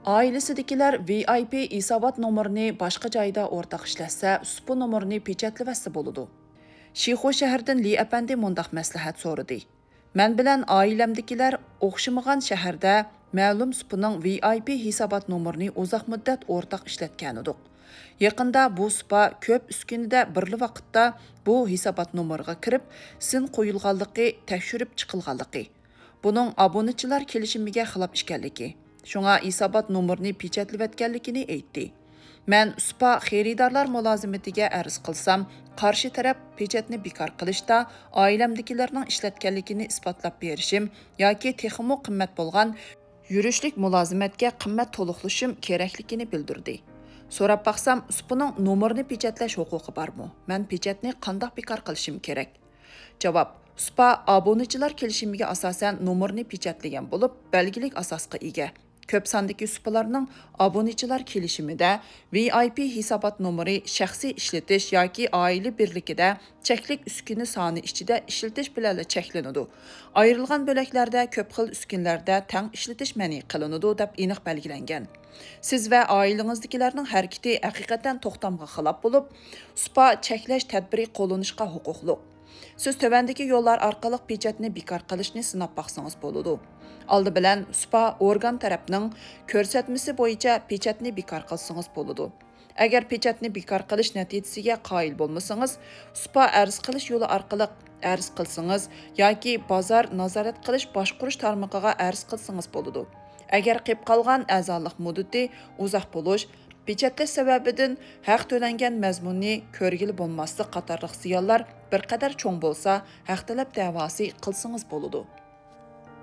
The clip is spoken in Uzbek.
Ailesidagilar VIP hisobot nomerini boshqa joyda o'rtaq ishlatsa, ushbu nomerni pechatlavasi bo'ladi. Shixo shahardan Li apandi mundaq maslahat so'radi. Men bilan oilamdagilar o'xshamagan shaharda ma'lum supaning VIP hisobot nomerini uzoq muddat o'rtaq ishlatgan edik. Yaqinda bu supa ko'p uskunida birli vaqtda bu hisobot nomeriga kirib, sin qo'yilganligi tekshirib chiqilganligi. Buning obunachilar kelishimiga xilof ekanligi. Şuna hisobot nomerini pechatlayotganligini aytdi. Men spa xaridorlar mulozimatiga arz qilsam, qarshi taraf pechatni bekor qilishda oilamdagilarning ishlatganligini isbotlab berishim yoki texmo qimmat bo'lgan yurishlik mulozimatga qimmat to'liqlashim kerakligini bildirdi. So'rab baqsam, spaning nomerini pechatlash huquqi bormi? Men pechatni qanday bekor qilishim kerak? Javob: Spa obunachilar kelishimiga asosan nomerni pechatlagan bo'lib, belgilik asosga ega. Ko'p sondagi supalarning obunachilar kelishimida VIP hisobot nomeri shaxsiy ishlatish yoki oila birligida cheklik uskuni soni ichida ishlatish bilan cheklanadi. Ayrilgan bo'laklarda ko'p xil uskunlarda tang ishlatish ma'ni qilinadi deb aniq belgilangan. Siz va oilangizdagilarning harakati haqiqatan to'xtamga xilof bo'lib, spa cheklash tadbiri qo'llanishga huquqli. Siz tövəndəki yollar orqali pechatni bekor qilishni sinab baqsangiz bo'ladi. Oldi bilan spa organ tarafning ko'rsatmasi bo'yicha pechatni bekor qilsangiz bo'ladi. Agar pechatni bekor qilish natijasiga qoyil bo'lmasangiz, spa arz qilish yo'li orqali arz qilsangiz yoki bozor nazorat qilish boshqarish tarmog'iga arz qilsangiz bo'ladi. Agar qolib qolgan a'zolik muddati uzoq bo'lish, pechatlash sababidan haq to'langan mazmunni ko'rgili bo'lmaslik qatorliq ziyonlar bir qadar cho'ng bo'lsa, haq talab da'vosi qilsangiz bo'ladi.